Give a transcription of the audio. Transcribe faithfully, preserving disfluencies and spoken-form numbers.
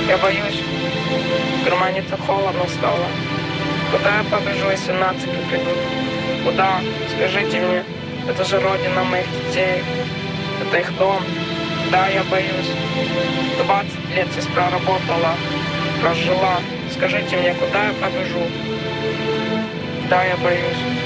Я боюсь, в кармане так холодно стало. Куда я побежу, если нацики придут? Куда? Скажите мне, это же родина моих детей. Это их дом. Да, я боюсь. двадцать лет здесь проработала, прожила. Скажите мне, куда я побежу? Да, я боюсь.